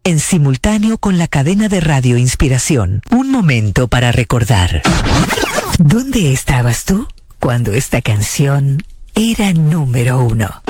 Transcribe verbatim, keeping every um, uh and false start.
en simultáneo con la cadena de Radio Inspiración. Un momento para recordar. ¿Dónde estabas tú cuando esta canción era número uno?